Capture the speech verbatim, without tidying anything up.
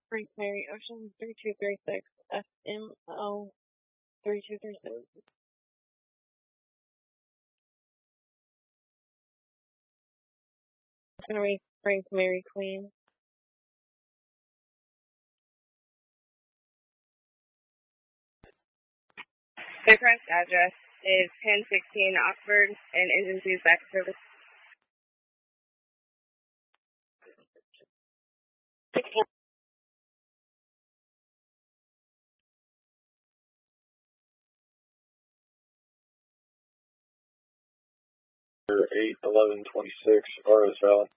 Frank Mary Ocean three two three six F M O three two three six. It's gonna be Frank Mary Queen. The correct address is ten sixteen Oxford, and engine two is back in service. eight eleven twenty-six, R S Valley.